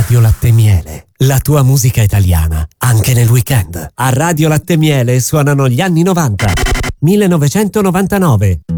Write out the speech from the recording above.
Radio Latte Miele, la tua musica italiana, anche nel weekend. A Radio Latte Miele suonano gli anni 90, 1999,